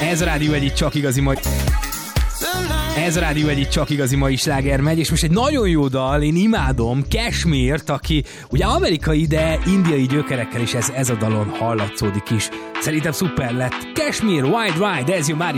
Ez a rádió egyik csak igazi mai... Ez a rádió egyik csak igazi mai sláger megy, és most egy nagyon jó dal, én imádom, Kashmir-t, aki ugye amerikai, de indiai gyökerekkel is ez a dalon hallatszódik is. Szerintem szuper lett. Kashmir, Wild Ride, ez jó már is.